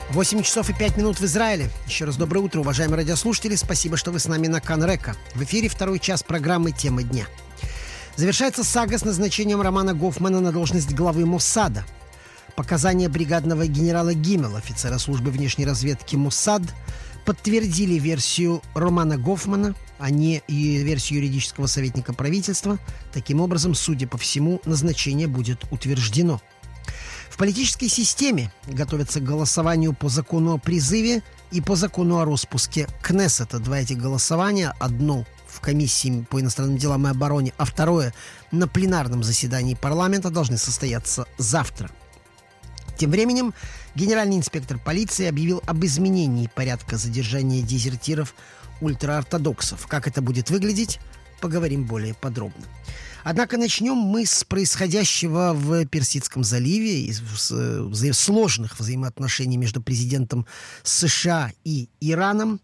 8 часов и 5 минут в Израиле. Еще раз доброе утро, уважаемые радиослушатели. Спасибо, что вы с нами на Кан-Река. В эфире второй час программы «Тема дня». Завершается сага с назначением Романа Гофмана на должность главы Моссада. Показания бригадного генерала Гиммела, офицера службы внешней разведки Моссад, подтвердили версию Романа Гофмана, а не и версию юридического советника правительства. Таким образом, судя по всему, назначение будет утверждено. В политической системе готовятся к голосованию по закону о призыве и по закону о распуске Кнессета. Два этих голосования, одно в комиссии по иностранным делам и обороне, а второе на пленарном заседании парламента, должны состояться завтра. Тем временем генеральный инспектор полиции объявил об изменении порядка задержания дезертиров-ультраортодоксов. Как это будет выглядеть, поговорим более подробно. Однако начнем мы с происходящего в Персидском заливе, из сложных взаимоотношений между президентом США и Ираном.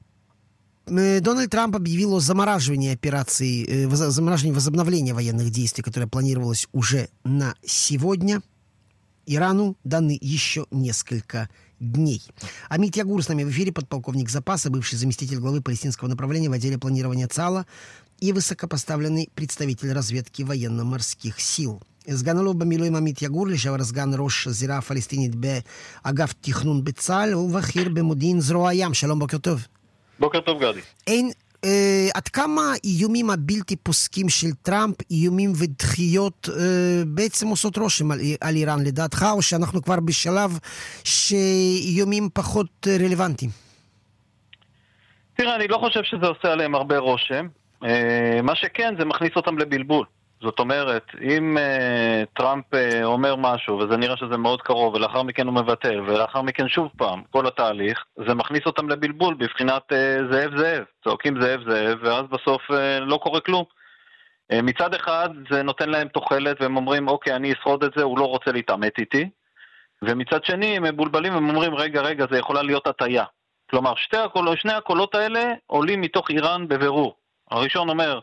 Дональд Трамп объявил о замораживании операции, возобновлении военных действий, которое планировалось уже на сегодня. Ирану даны еще несколько дней. Амит Ягур с нами в эфире, подполковник запаса, бывший заместитель главы палестинского направления в отделе планирования ЦАЛа и высокопоставленный представитель разведки военно-морских сил. סגן אלוף במילואים עמית יגור, לשעבר סגן ראש הזירה הפלסטינית באגף תכנון בצה"ל ובכיר במודיעין זרוע הים. שלום, בוקר טוב. בוקר טוב, גדי. עד כמה האיומים הבלתי פוסקים של טראמפ, איומים ודחיות, בעצם עושות רושם על איראן לדעתך, או שאנחנו כבר בשלב שאיומים פחות רלוונטיים? תראה, אני לא חושב שזה עושה עליהם הרבה רושם. מה שכן, זה מכניס אותם לבלבול. זאת אומרת, אם טראמפ אומר משהו, וזה נראה שזה מאוד קרוב, ולאחר מכן הוא מבטל, ולאחר מכן שוב פעם, כל התהליך, זה מכניס אותם לבלבול בבחינת זאב זאב. צועקים זאב זאב, ואז בסוף לא קורה כלום. מצד אחד, זה נותן להם תוחלת, והם אומרים, אוקיי, אני אשרוד את זה, הוא לא רוצה להתעמת איתי. ומצד שני, הם מבולבלים, הם אומרים, רגע, זה יכולה להיות הטעיה. כלומר, שני הקולות האלה עולים מתוך איראן בבירור. הראשון אומר,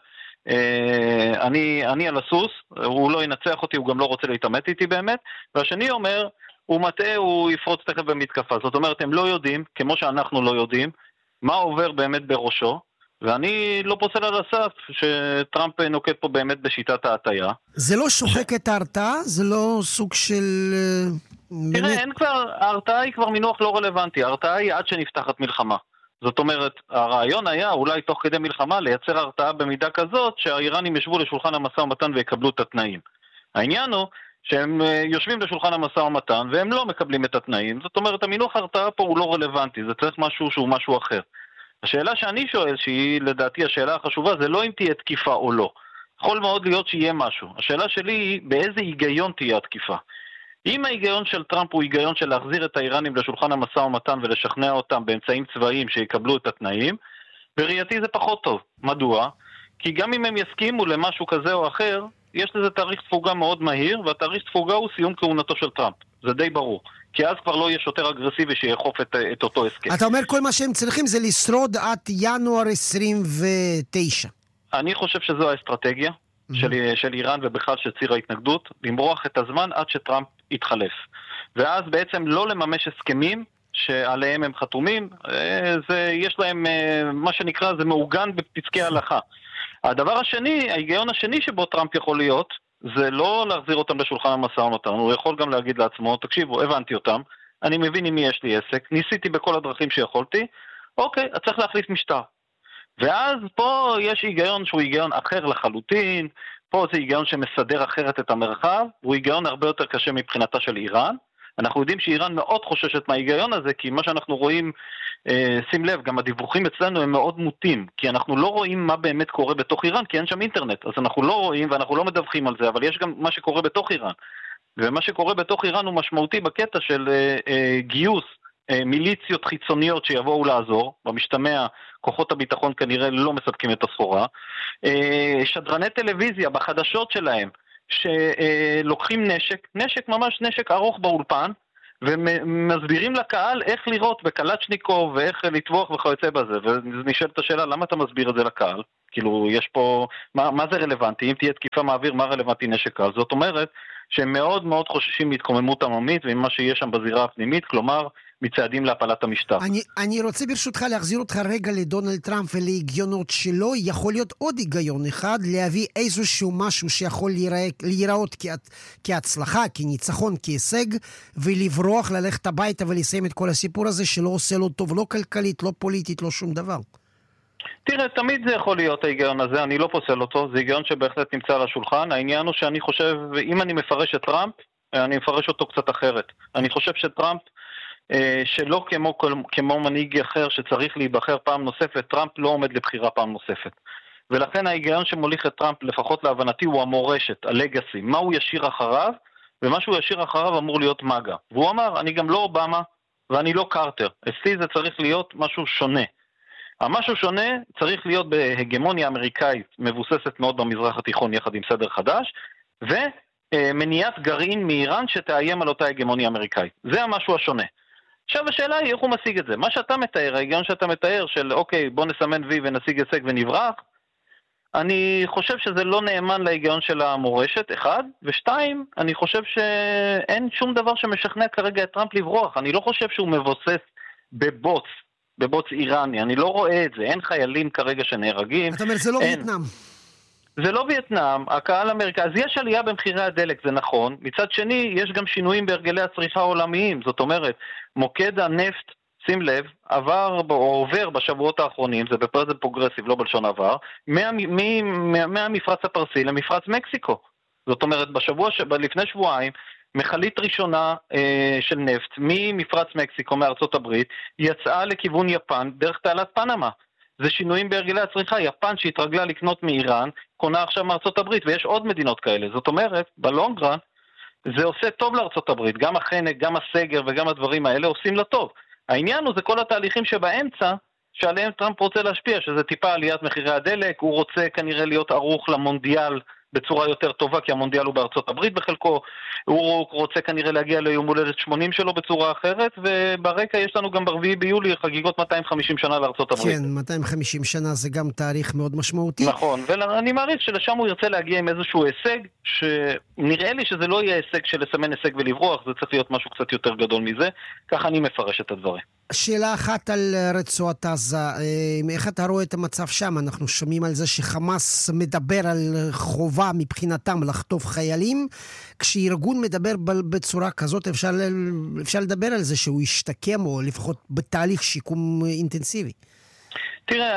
אני על הסוס, הוא לא ינצח אותי, הוא גם לא רוצה להתעמת איתי באמת, והשני אומר, הוא מטעה, הוא יפרוץ תכף במתקפה. זאת אומרת, הם לא יודעים, כמו שאנחנו לא יודעים, מה עובר באמת בראשו, ואני לא פוסל על הסף שטראמפ נוקט פה באמת בשיטת ההטעיה. זה לא שוחק את ההרתעה? זה לא סוג של... תראה, אין כבר, ההרתעה היא כבר מינוח לא רלוונטי, ההרתעה היא עד שנפתחת מלחמה. זאת אומרת, הרעיון היה אולי תוך כדי מלחמה לייצר הרתעה במידה כזאת שהאיראנים ישבו לשולחן המשא ומתן ויקבלו את התנאים. העניין הוא שהם יושבים לשולחן המשא ומתן והם לא מקבלים את התנאים. זאת אומרת, המינוח הרתעה פה הוא לא רלוונטי, זה צריך משהו שהוא משהו אחר. השאלה שאני שואל, שהיא לדעתי השאלה החשובה, זה לא אם תהיה תקיפה או לא. יכול מאוד להיות שיהיה משהו. השאלה שלי היא באיזה היגיון תהיה התקיפה. אם ההיגיון של טראמפ הוא היגיון של להחזיר את האיראנים לשולחן המשא ומתן ולשכנע אותם באמצעים צבאיים שיקבלו את התנאים, בראייתי זה פחות טוב. מדוע? כי גם אם הם יסכימו למשהו כזה או אחר, יש לזה תאריך תפוגה מאוד מהיר, והתאריך תפוגה הוא סיום כהונתו של טראמפ. זה די ברור. כי אז כבר לא יהיה שוטר אגרסיבי שיחוף את אותו הסכם. אתה אומר כל מה שהם צריכים זה לשרוד עד ינואר 29. אני חושב שזו האסטרטגיה של איראן ובכלל של ציר ההתנגדות, למרוח את הזמן עד שטראמפ יתחלף. ואז בעצם לא לממש הסכמים שעליהם הם חתומים, יש להם מה שנקרא, זה מעוגן בפסקי ההלכה. הדבר השני, ההיגיון השני שבו טראמפ יכול להיות, זה לא להחזיר אותם לשולחן המשא ומתן, הוא יכול גם להגיד לעצמו, תקשיבו, הבנתי אותם, אני מבין עם מי יש לי עסק, ניסיתי בכל הדרכים שיכולתי, אוקיי, אז צריך להחליף משטר. ואז פה יש היגיון שהוא היגיון אחר לחלוטין, פה זה היגיון שמסדר אחרת את המרחב, הוא היגיון הרבה יותר קשה מבחינתה של איראן. אנחנו יודעים שאיראן מאוד חוששת מההיגיון הזה, כי מה שאנחנו רואים, שים לב, גם הדיווחים אצלנו הם מאוד מוטים, כי אנחנו לא רואים מה באמת קורה בתוך איראן, כי אין שם אינטרנט, אז אנחנו לא רואים ואנחנו לא מדווחים על זה, אבל יש גם מה שקורה בתוך איראן. ומה שקורה בתוך איראן הוא משמעותי בקטע של גיוס מיליציות חיצוניות שיבואו לעזור, במשתמע כוחות הביטחון כנראה לא מספקים את הסחורה, שדרני טלוויזיה בחדשות שלהם, שלוקחים נשק ממש נשק ארוך באולפן, ומסבירים לקהל איך לראות בקלצ'ניקוב ואיך לטבוח וכיוצא בזה. ונשאלת השאלה, למה אתה מסביר את זה לקהל? כאילו, יש פה, מה זה רלוונטי? אם תהיה תקיפה מהאוויר, מה רלוונטי נשק קל? זאת אומרת, שהם מאוד מאוד חוששים מהתקוממות עממית, וממה שיש שם בזירה הפנימית, כלומר, מצעדים להפלת המשטר. אני רוצה ברשותך להחזיר אותך רגע לדונלד טראמפ ולהיגיונות שלו. יכול להיות עוד היגיון אחד, להביא איזשהו משהו שיכול להיראות כהצלחה, כניצחון, כהישג, ולברוח, ללכת הביתה ולסיים את כל הסיפור הזה שלא עושה לו טוב, לא כלכלית, לא פוליטית, לא שום דבר. תראה, תמיד זה יכול להיות ההיגיון הזה, אני לא פוסל אותו, זה היגיון שבהחלט נמצא על השולחן. העניין הוא שאני חושב, אם אני מפרש את טראמפ, אני מפרש אותו קצת אחרת. אני חושב שטראמפ, שלא כמו מנהיג אחר שצריך להיבחר פעם נוספת, טראמפ לא עומד לבחירה פעם נוספת. ולכן ההיגיון שמוליך את טראמפ, לפחות להבנתי, הוא המורשת, הלגאסי. מה הוא ישיר אחריו, ומה שהוא ישיר אחריו אמור להיות מגה. והוא אמר, אני גם לא אובמה, ואני לא קרטר. אצלי זה צריך להיות משהו שונה. המשהו שונה צריך להיות בהגמוניה אמריקאית מבוססת מאוד במזרח התיכון יחד עם סדר חדש, ומניעת גרעין מאיראן שתאיים על אותה הגמוניה אמריקאית. זה המשהו השונה. עכשיו השאלה היא איך הוא משיג את זה. מה שאתה מתאר, ההיגיון שאתה מתאר של אוקיי, בוא נסמן וי ונשיג הישג ונברח, אני חושב שזה לא נאמן להיגיון של המורשת, אחד, ושתיים, אני חושב שאין שום דבר שמשכנע כרגע את טראמפ לברוח. אני לא חושב שהוא מבוסס בבוץ איראני, אני לא רואה את זה, אין חיילים כרגע שנהרגים. אתה אומר, זה לא וייטנאם. זה לא וייטנאם, הקהל האמריקאי, אז יש עלייה במחירי הדלק, זה נכון, מצד שני יש גם שינויים בהרגלי הצריכה העולמיים, זאת אומרת, מוקד הנפט, שים לב, עובר בשבועות האחרונים, זה בפרזנט פרוגרסיב, לא בלשון עבר, מהמפרץ הפרסי למפרץ מקסיקו. זאת אומרת, לפני שבועיים, מכלית ראשונה של נפט ממפרץ מקסיקו, מארצות הברית, יצאה לכיוון יפן דרך תעלת פנמה. זה שינויים בהרגלי הצריכה. יפן שהתרגלה לקנות מאיראן, קונה עכשיו מארצות הברית, ויש עוד מדינות כאלה. זאת אומרת, בלונגרן, זה עושה טוב לארצות הברית. גם החנק, גם הסגר וגם הדברים האלה עושים לה טוב. העניין הוא זה כל התהליכים שבאמצע, שעליהם טראמפ רוצה להשפיע, שזה טיפה עליית מחירי הדלק, הוא רוצה כנראה להיות ערוך למונדיאל בצורה יותר טובה, כי המונדיאל הוא בארצות הברית בחלקו, הוא רוצה כנראה להגיע ליום הולדת 80 שלו בצורה אחרת, וברקע יש לנו גם ב4 ביולי חגיגות 250 שנה לארצות הברית. כן, 250 שנה זה גם תאריך מאוד משמעותי. נכון, ואני מעריך שלשם הוא ירצה להגיע עם איזשהו הישג, שנראה לי שזה לא יהיה הישג של לסמן הישג ולברוח, זה צריך להיות משהו קצת יותר גדול מזה, ככה אני מפרש את הדברים. שאלה אחת על רצועת עזה, איך אתה רואה את המצב שם? אנחנו שומעים על זה שחמאס מדבר על חובה מבחינתם לחטוף חיילים, כשארגון מדבר בצורה כזאת אפשר לדבר על זה שהוא ישתקם או לפחות בתהליך שיקום אינטנסיבי. תראה,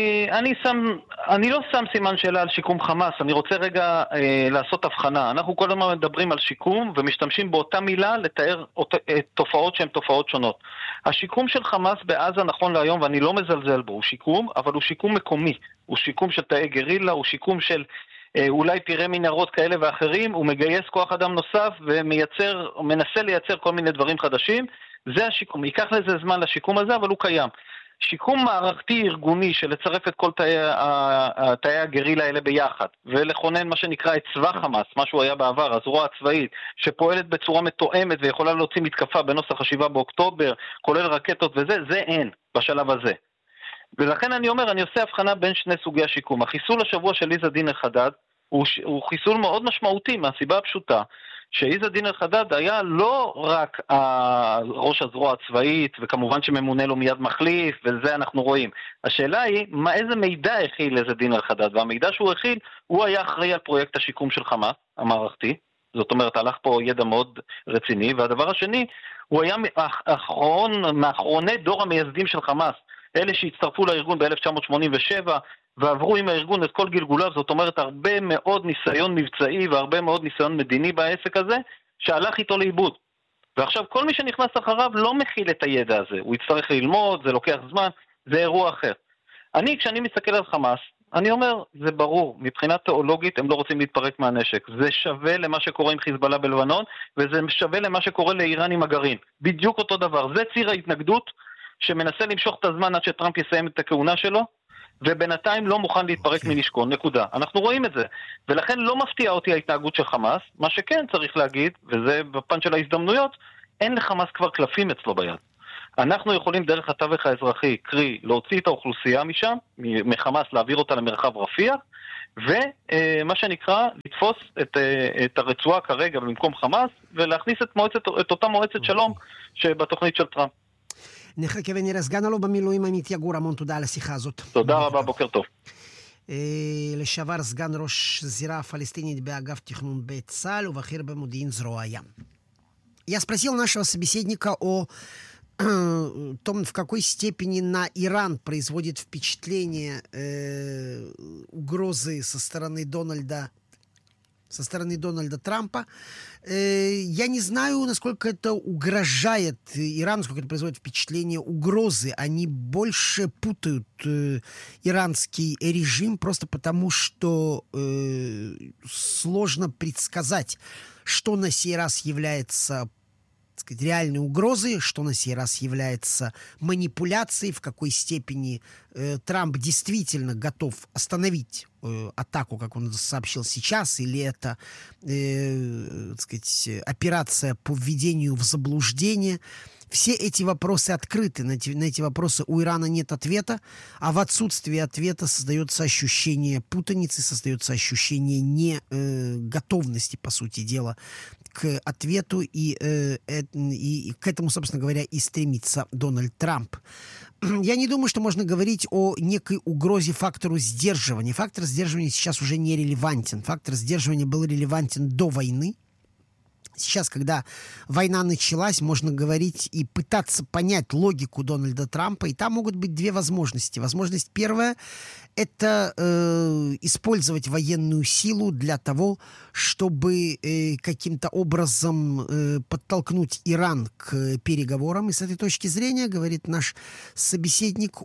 אני לא שם סימן שאלה על שיקום חמאס, אני רוצה רגע לעשות הבחנה. אנחנו כל הזמן מדברים על שיקום ומשתמשים באותה מילה לתאר תופעות שהן תופעות שונות. השיקום של חמאס בעזה נכון להיום, ואני לא מזלזל בו, הוא שיקום, אבל הוא שיקום מקומי. הוא שיקום של תאי גרילה, הוא שיקום של אולי פירי מנהרות כאלה ואחרים, הוא מגייס כוח אדם נוסף ומנסה לייצר כל מיני דברים חדשים. זה השיקום, ייקח לזה זמן לשיקום הזה, אבל הוא קיים. שיקום מערכתי ארגוני של לצרף את כל תאי הגרילה האלה ביחד, ולכונן מה שנקרא את צבא חמאס, מה שהוא היה בעבר, הזרוע הצבאית, שפועלת בצורה מתואמת ויכולה להוציא מתקפה בנוסח 7 באוקטובר, כולל רקטות וזה, זה אין בשלב הזה. ולכן אני אומר, אני עושה הבחנה בין שני סוגי השיקום. החיסול השבוע של עז א-דין אל-חדאד הוא חיסול מאוד משמעותי, מהסיבה הפשוטה, שעז א-דין אל-חדאד היה לא רק ראש הזרוע הצבאית, וכמובן שממונה לו מיד מחליף, וזה אנחנו רואים. השאלה היא, איזה מידע הכיל עז א-דין אל-חדאד? והמידע שהוא הכיל, הוא היה אחראי על פרויקט השיקום של חמאס, המערכתי. זאת אומרת, הלך פה ידע מאוד רציני. והדבר השני, הוא היה מאחרוני דור המייסדים של חמאס. אלה שהצטרפו לארגון ב-1987, ועברו עם הארגון את כל גלגוליו, זאת אומרת הרבה מאוד ניסיון מבצעי והרבה מאוד ניסיון מדיני בעסק הזה, שהלך איתו לאיבוד. ועכשיו כל מי שנכנס אחריו לא מכיל את הידע הזה, הוא יצטרך ללמוד, זה לוקח זמן, זה אירוע אחר. כשאני מסתכל על חמאס, אני אומר, זה ברור, מבחינה תיאולוגית הם לא רוצים להתפרק מהנשק, זה שווה למה שקורה עם חיזבאללה בלבנון, וזה שווה למה שקורה לאיראן עם הגרעין, בדיוק אותו דבר, זה ציר ההתנגדות שמנסה למשוך את הזמן עד שטראמפ יסיים את הכהונה שלו, ובינתיים לא מוכן להתפרק מנשקון, נקודה. אנחנו רואים את זה, ולכן לא מפתיע אותי ההתנהגות של חמאס, מה שכן צריך להגיד, וזה בפן של ההזדמנויות, אין לחמאס כבר קלפים אצלו ביד. אנחנו יכולים דרך התווך האזרחי, קרי להוציא את האוכלוסייה משם, מחמאס להעביר אותה למרחב רפיח, ומה שנקרא לתפוס את הרצועה כרגע במקום חמאס, ולהכניס את אותה מועצת שלום שבתוכנית של טראמפ. נחכה ונראה. סגן אלוף במילואים עמית יגור, המון תודה על השיחה הזאת. תודה רבה, בוקר טוב. לשעבר סגן ראש זירה הפלסטינית באגף תכנון בצה"ל ובכיר במודיעין זרוע הים. Я спросил нашего собеседника о том, в какой степени на Иран производит впечатление угрозы со стороны Дональда Трампа. Я не знаю, насколько это угрожает Ирану, насколько это производит впечатление угрозы. Они больше путают иранский режим просто потому, что сложно предсказать, что на сей раз является, так сказать, реальной угрозой, что на сей раз является манипуляцией, в какой степени Трамп действительно готов остановить атаку, как он сообщил сейчас, или это, так сказать, операция по введению в заблуждение. Все эти вопросы открыты. На эти вопросы у Ирана нет ответа, а в отсутствии ответа создается ощущение путаницы, создается ощущение неготовности, по сути дела, к ответу, и к этому, собственно говоря, и стремится Дональд Трамп. Я не думаю, что можно говорить о некой угрозе фактору сдерживания. Фактор сдерживания сейчас уже не релевантен. Фактор сдерживания был релевантен до войны. Сейчас, когда война началась, можно говорить и пытаться понять логику Дональда Трампа. И там могут быть две возможности. Возможность первая – это использовать военную силу для того, чтобы каким-то образом подтолкнуть Иран к переговорам. И с этой точки зрения, говорит наш собеседник,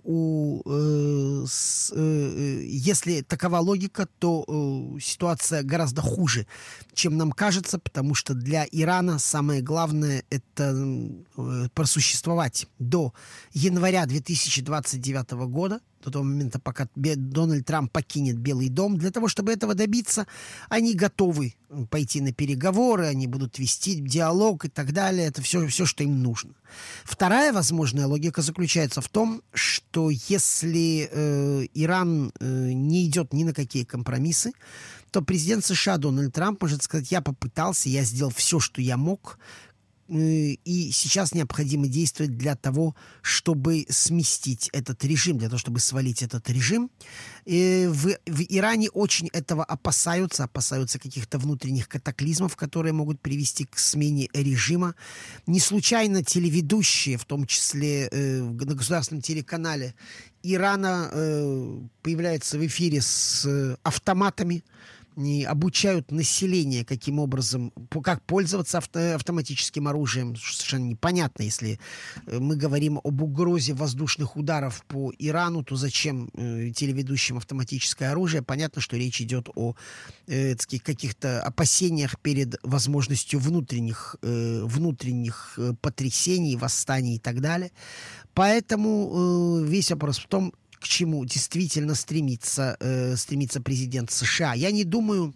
если такова логика, то ситуация гораздо хуже, чем нам кажется, потому что для Ирана самое главное – это просуществовать до января 2029 года, до того момента, пока Дональд Трамп покинет Белый дом. Для того, чтобы этого добиться, они готовы пойти на переговоры, они будут вести диалог и так далее. Это все, что им нужно. Вторая возможная логика заключается в том, что если Иран не идет ни на какие компромиссы, то президент США Дональд Трамп может сказать: я попытался, я сделал все, что я мог, и сейчас необходимо действовать для того, чтобы сместить этот режим, для того, чтобы свалить этот режим. В Иране очень этого опасаются каких-то внутренних катаклизмов, которые могут привести к смене режима. Не случайно телеведущие, в том числе на государственном телеканале Ирана, появляются в эфире с автоматами, обучают население, каким образом, как пользоваться автоматическим оружием. Совершенно непонятно, если мы говорим об угрозе воздушных ударов по Ирану, то зачем телеведущим автоматическое оружие? Понятно, что речь идет о каких-то опасениях перед возможностью внутренних потрясений, восстаний и так далее. Поэтому весь вопрос в том, к чему действительно стремится президент США. Я не думаю,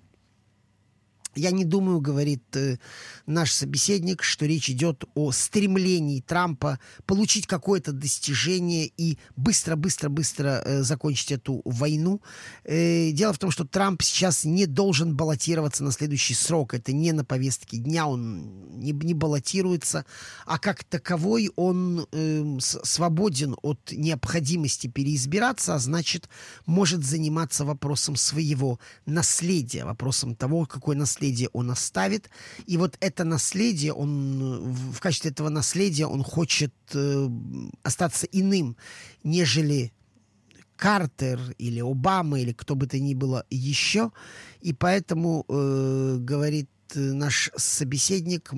говорит наш собеседник, что речь идет о стремлении Трампа получить какое-то достижение и быстро закончить эту войну. Дело в том, что Трамп сейчас не должен баллотироваться на следующий срок. Это не на повестке дня, он не баллотируется, а как таковой он свободен от необходимости переизбираться, а значит, может заниматься вопросом своего наследия, вопросом того, какое наследие он оставит. И вот это наследие, в качестве этого наследия он хочет остаться иным, нежели Картер или Обама или кто бы то ни было еще. И поэтому, говорит наш собеседник,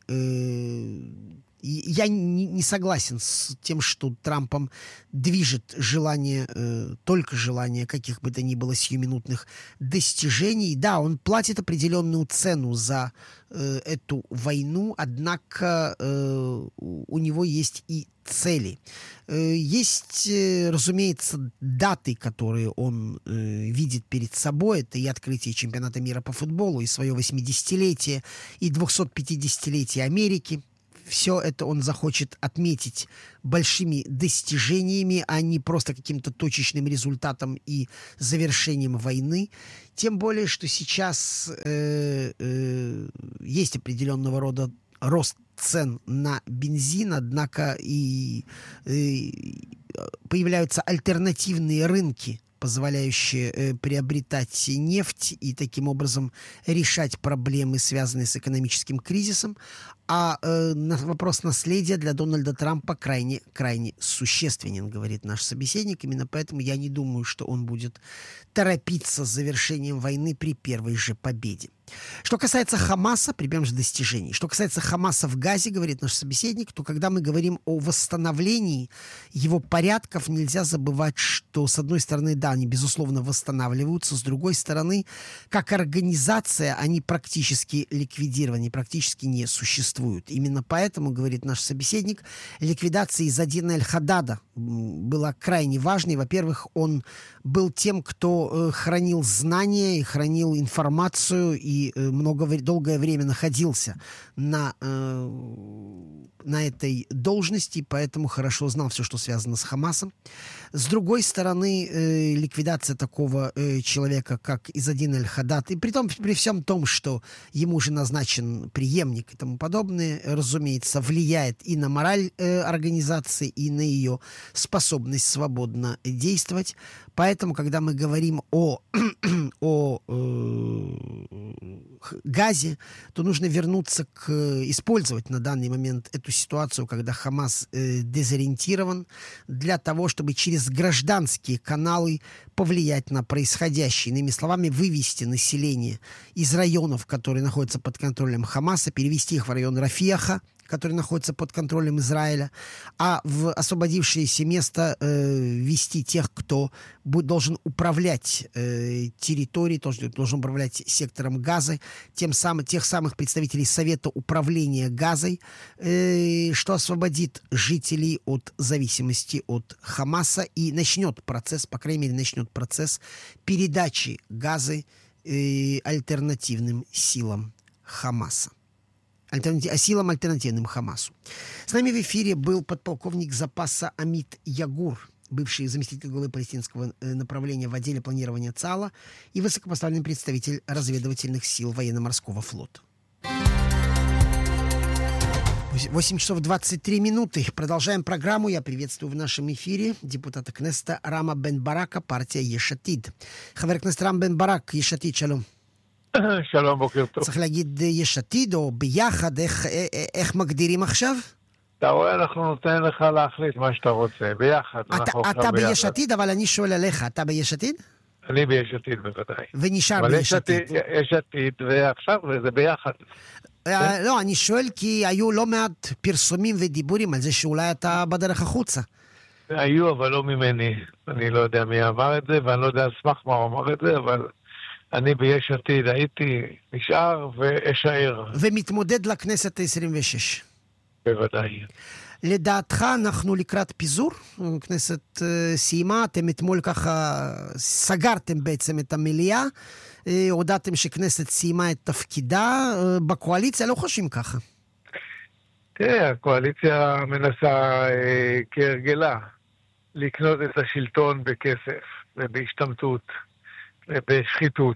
я не согласен с тем, что Трампом движет только желание каких бы то ни было сиюминутных достижений. Да, он платит определенную цену за эту войну, однако у него есть и цели. Есть, разумеется, даты, которые он видит перед собой. Это и открытие чемпионата мира по футболу, и свое 80-летие, и 250-летие Америки. все это он захочет отметить большими достижениями, а не просто каким-то точечным результатом и завершением войны. Тем более, что сейчас есть определенного рода рост цен на бензин, однако и появляются альтернативные рынки, позволяющие приобретать нефть и таким образом решать проблемы, связанные с экономическим кризисом. А вопрос наследия для Дональда Трампа крайне существенен, говорит наш собеседник. Именно поэтому я не думаю, что он будет торопиться с завершением войны при первой же победе. Что касается Хамаса, прибавим же достижений. Что касается Хамаса в Газе, говорит наш собеседник, то когда мы говорим о восстановлении его порядков, нельзя забывать, что, с одной стороны, да, они, безусловно, восстанавливаются, с другой стороны, как организация, они практически ликвидированы, практически не существуют. Именно поэтому, говорит наш собеседник, ликвидация Иззадина эль-Хадада была крайне важной. Во-первых, он был тем, кто хранил знания и хранил информацию, и долгое время находился на этой должности, поэтому хорошо знал все, что связано с Хамасом. С другой стороны, ликвидация такого человека, как Иззадин эль-Хадад, и при всем том, что ему уже назначен преемник и тому подобное, разумеется, влияет и на мораль организации, и на ее способность свободно действовать. Поэтому, когда мы говорим о Газе, то нужно вернуться использовать на данный момент эту ситуацию, когда Хамас дезориентирован, для того, чтобы через гражданские каналы повлиять на происходящее. Иными словами, вывести население из районов, которые находятся под контролем Хамаса, перевести их в район Рафиаха, который находится под контролем Израиля, а в освободившееся место вести тех, кто должен управлять территорией, должен управлять сектором Газы, тех самых представителей Совета управления Газой, что освободит жителей от зависимости от Хамаса и начнет процесс, по крайней мере, процесс передачи Газы альтернативным силам Хамаса. Силам альтернативным Хамасу. С нами в эфире был подполковник запаса Amit Yagur, бывший заместитель главы палестинского направления в отделе планирования ЦАЛа и высокопоставленный представитель разведывательных сил военно-морского флота. 8 часов 23 минуты. Продолжаем программу. Я приветствую в нашем эфире депутата Кнессета Рама бен Барака, партия Еш-Атид. Хавер Кнессет Рам бен Барак, Еш-Атид, шалом. שלום, בוקר טוב. צריך להגיד יש עתיד או ביחד, איך מגדירים עכשיו? אתה רואה, אנחנו נותן לך להחליט מה שאתה רוצה, ביחד. אתה ביש עתיד, אבל אני שואל עליך, אתה ביש עתיד? אני ביש עתיד בוודאי. ונשאר ביש עתיד. יש עתיד, ועכשיו זה ביחד. לא, אני שואל כי היו לא מעט פרסומים ודיבורים על זה שאולי אתה בדרך החוצה. היו, אבל לא ממני. אני לא יודע מי אמר את זה, ואני לא יודע על סמך מה הוא אמר את זה, אבל אני ביש עתיד הייתי נשאר ואשאר. ומתמודד לכנסת ה-26. בוודאי. לדעתך אנחנו לקראת פיזור? הכנסת סיימה, אתם אתמול ככה סגרתם בעצם את המליאה, הודעתם שכנסת סיימה את תפקידה, בקואליציה לא חושבים ככה. תראה, הקואליציה מנסה כהרגלה לקנות את השלטון בכסף ובהשתמטות ובשחיתות.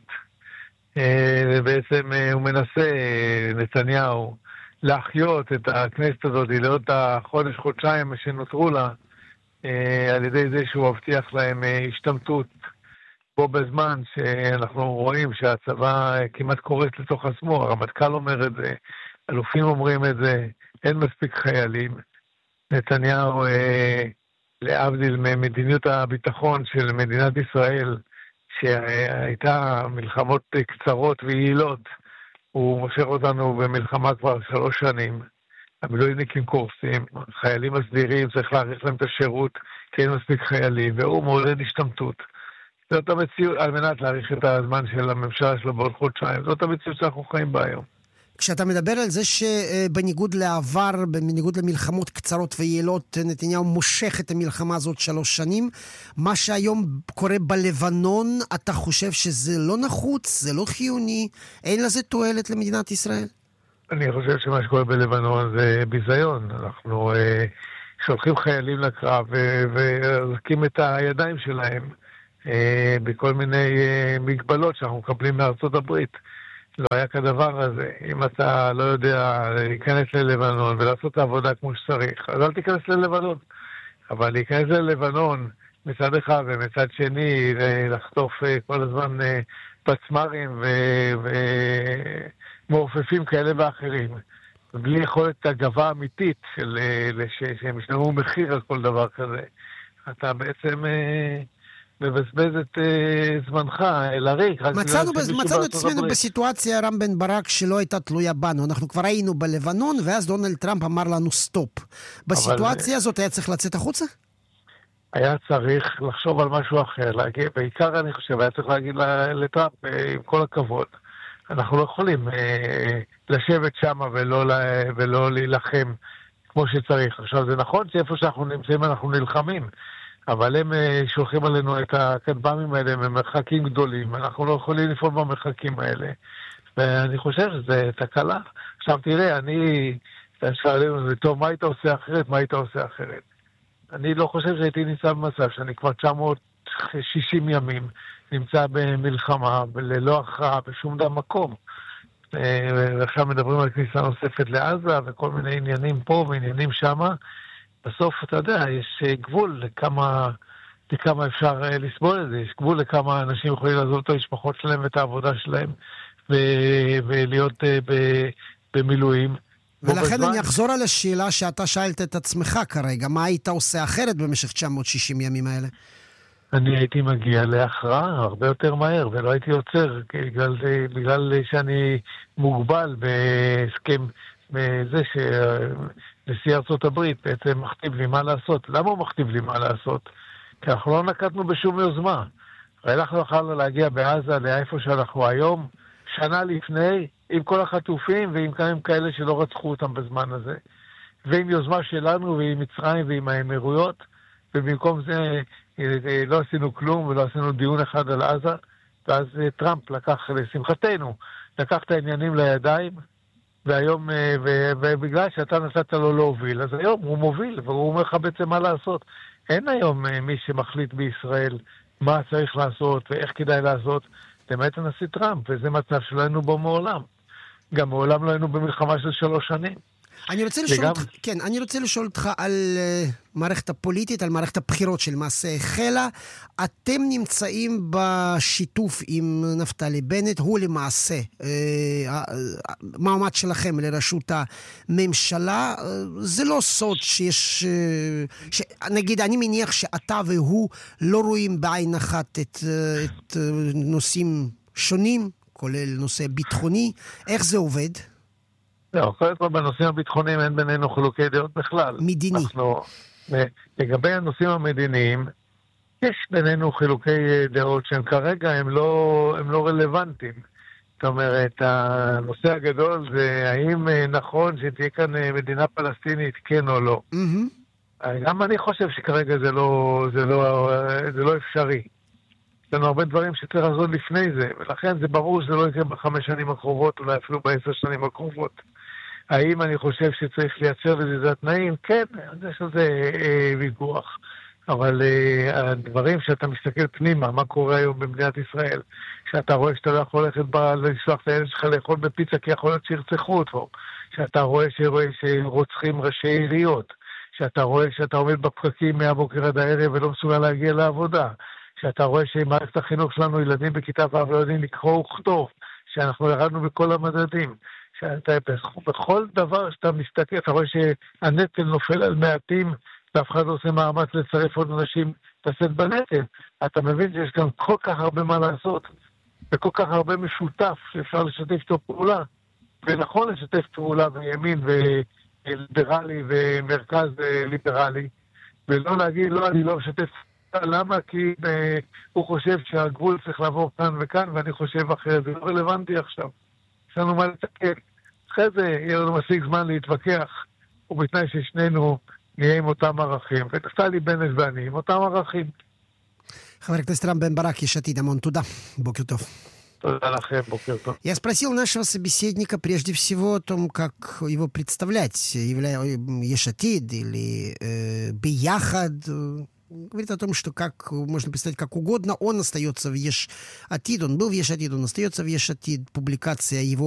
ובעצם הוא מנסה, נתניהו, להחיות את הכנסת הזאת, לעוד החודש-חודשיים שנותרו לה, על ידי זה שהוא הבטיח להם השתמטות. בו בזמן שאנחנו רואים שהצבא כמעט קורס לתוך עצמו, הרמטכ"ל אומר את זה, אלופים אומרים את זה, אין מספיק חיילים. נתניהו, להבדיל ממדיניות הביטחון של מדינת ישראל, שהייתה מלחמות קצרות ויעילות, הוא מושך אותנו במלחמה כבר 3 שנים. המילואימניקים קורסים, חיילים הסדירים, צריך להאריך להם את השירות, כי אין מספיק חיילים, והוא מעודד השתמטות. זאת המציאות, על מנת להאריך את הזמן של הממשלה שלו בעוד חודשיים. זאת המציאות שאנחנו חיים בה היום. כשאתה מדבר על זה שבניגוד לעבר, בניגוד למלחמות קצרות ויעילות, נתניהו מושך את המלחמה הזאת 3 שנים, מה שהיום קורה בלבנון, אתה חושב שזה לא נחוץ, זה לא חיוני, אין לזה תועלת למדינת ישראל? אני חושב שמה שקורה בלבנון זה ביזיון. אנחנו שולחים חיילים לקרב ורקים את הידיים שלהם בכל מיני מגבלות שאנחנו מקבלים מארצות הברית. לא היה כדבר הזה. אם אתה לא יודע להיכנס ללבנון ולעשות את העבודה כמו שצריך, אז אל תיכנס ללבנון. אבל להיכנס ללבנון מצד אחד ומצד שני לחטוף כל הזמן פצמרים ומעופפים כאלה ואחרים, בלי יכולת הגבה אמיתית שהם ישלמו מחיר על כל דבר כזה, אתה בעצם מבזבז את זמנך לריק. מצאנו עצמנו בסיטואציה, רם בן ברק, שלא הייתה תלויה בנו. אנחנו כבר היינו בלבנון, ואז דונלד טראמפ אמר לנו סטופ. בסיטואציה הזאת היה צריך לצאת החוצה? היה צריך לחשוב על משהו אחר. בעיקר אני חושב, היה צריך להגיד לטראמפ, עם כל הכבוד, אנחנו לא יכולים לשבת שם ולא להילחם כמו שצריך. עכשיו, זה נכון שאיפה שאנחנו נמצאים אנחנו נלחמים, אבל הם שולחים עלינו את הכטב"מים האלה ממרחקים גדולים. אנחנו לא יכולים לפעול במרחקים האלה. ואני חושב שזה תקלה. עכשיו תראה, שואלים, טוב, מה היית עושה אחרת? מה היית עושה אחרת? אני לא חושב שהייתי נמצא במצב שאני כבר 960 ימים נמצא במלחמה, ללא הכרעה, בשום מקום. ועכשיו מדברים על כניסה נוספת לעזה, וכל מיני עניינים פה ועניינים שמה. בסוף, אתה יודע, יש גבול לכמה אפשר לסבול את זה. יש גבול לכמה אנשים יכולים לעזוב את המשפחות שלהם ואת העבודה שלהם, ולהיות במילואים. ולכן אני אחזור על השאלה שאתה שאלת את עצמך כרגע. מה היית עושה אחרת במשך 960 ימים האלה? אני הייתי מגיע להכרעה הרבה יותר מהר, ולא הייתי עוצר, בגלל שאני מוגבל בהסכם זה שנשיא ארצות הברית בעצם מכתיב לי מה לעשות. למה הוא מכתיב לי מה לעשות? כי אנחנו לא נקטנו בשום יוזמה. הרי אנחנו יכולנו להגיע בעזה לאיפה שאנחנו היום, שנה לפני, עם כל החטופים ועם כאלה שלא רצחו אותם בזמן הזה. ועם יוזמה שלנו ועם מצרים ועם האמירויות, ובמקום זה לא עשינו כלום ולא עשינו דיון אחד על עזה, ואז טראמפ לקח, לשמחתנו, לקח את העניינים לידיים, והיום, ובגלל שאתה נסעת לו להוביל, אז היום הוא מוביל, והוא אומר לך בעצם מה לעשות. אין היום מי שמחליט בישראל מה צריך לעשות ואיך כדאי לעשות, למעט הנשיא טראמפ, וזה מצב שלא היינו בו מעולם. גם מעולם לא היינו במלחמה של 3 שנים. אני רוצה לשאול אותך על מערכת הפוליטית, על מערכת הבחירות של מעשה החלה. אתם נמצאים בשיתוף עם נפתלי בנט, הוא למעשה מעמד שלכם לראשות הממשלה. זה לא סוד שיש, נגיד, אני מניח שאתה והוא לא רואים בעין אחת את נושאים שונים, כולל נושא ביטחוני. איך זה עובד? לא, קודם כל בנושאים הביטחוניים אין בינינו חילוקי דעות בכלל. מדיני. לגבי הנושאים המדיניים, יש בינינו חילוקי דעות שהם כרגע הם לא רלוונטיים. זאת אומרת, הנושא הגדול זה האם נכון שתהיה כאן מדינה פלסטינית, כן או לא. גם אני חושב שכרגע זה לא אפשרי. יש לנו הרבה דברים שצריך לעשות לפני זה, ולכן זה ברור שזה לא יקרה ב5 שנים הקרובות, אולי אפילו ב10 שנים הקרובות. האם אני חושב שצריך לייצר לזה התנאים? כן, יש לזה ויכוח. אבל הדברים שאתה מסתכל פנימה, מה קורה היום במדינת ישראל, שאתה רואה שאתה לא יכול לשלוח את הילד שלך לאכול בפיצה, כי יכול להיות שירצחו אותו, שאתה רואה שרוצחים ראשי עיריות, שאתה רואה שאתה עומד בפקקים מהבוקר עד הערב ולא מסוגל להגיע לעבודה, שאתה רואה שמערכת החינוך שלנו, ילדים בכיתה ו' לא יודעים לקרוא וכתוב, שאנחנו ירדנו בכל המדדים, שאתה בכל דבר שאתה מסתכל, אתה רואה שהנטל נופל על מעטים, ואף אחד לא עושה מאמץ לצרף עוד אנשים לשאת בנטל. אתה מבין שיש גם כל כך הרבה מה לעשות, וכל כך הרבה משותף שאפשר לשתף איתו פעולה, ונכון לשתף פעולה בימין וליברלי ומרכז ליברלי, ולא להגיד, לא, אני לא משתף. למה? כי הוא חושב שהגבול צריך לעבור כאן וכאן, ואני חושב אחרת. זה לא רלוונטי עכשיו. יש לנו מה לתקן. אחרי זה יהיה לנו מספיק זמן להתווכח, ובתנאי ששנינו נהיה עם אותם ערכים. ונפתלי בנט ואני עם אותם ערכים. חבר הכנסת רם בן ברק, יש עתיד, המון תודה. בוקר טוב. תודה לכם, בוקר טוב. Я спросил нашего собеседника прежде всего о том, как его представлять, Еш Атид или Бияхад. Говорит о том, что как можно представить как угодно, он остается в Еш Атид, он был в Еш Атид, он остается в Еш Атид. Публикация его